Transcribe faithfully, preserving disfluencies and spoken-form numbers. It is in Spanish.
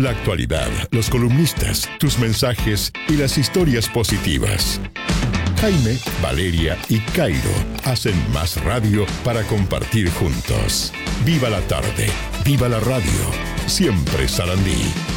La actualidad, los columnistas, tus mensajes y las historias positivas. Jaime, Valeria y Cairo hacen más radio para compartir juntos. ¡Viva la tarde! ¡Viva la radio! Siempre Sarandí.